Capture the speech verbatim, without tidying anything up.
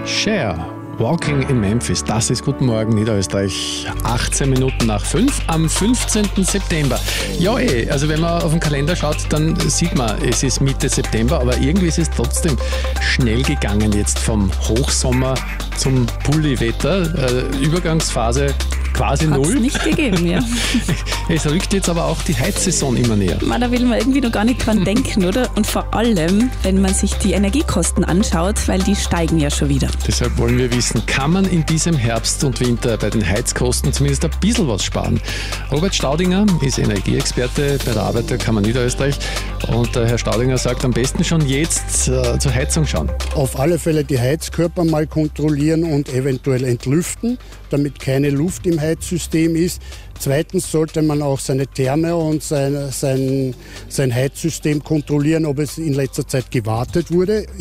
Cher, Walking in Memphis. Das ist Guten Morgen Niederösterreich. achtzehn Minuten nach fünf am fünfzehnten September. Ja eh, also wenn man auf den Kalender schaut, dann sieht man, es ist Mitte September, aber irgendwie ist es trotzdem schnell gegangen jetzt vom Hochsommer zum Pulliwetter. Äh, Übergangsphase quasi Hat's null. nicht gegeben, ja. Es rückt jetzt aber auch die Heizsaison immer näher. Man, da will man irgendwie noch gar nicht dran denken, oder? Und vor allem, wenn man sich die Energiekosten anschaut, weil die steigen ja schon wieder. Deshalb wollen wir wissen, kann man in diesem Herbst und Winter bei den Heizkosten zumindest ein bisschen was sparen? Robert Staudinger ist Energieexperte bei der Arbeiterkammer Niederösterreich und äh, Herr Staudinger sagt, am besten schon jetzt äh, zur Heizung schauen. Auf alle Fälle die Heizkörper mal kontrollieren und eventuell entlüften, damit keine Luft im Heizsystem ist. Zweitens sollte man auch seine Therme und sein, sein, sein Heizsystem kontrollieren, ob es in letzter Zeit gewartet wurde.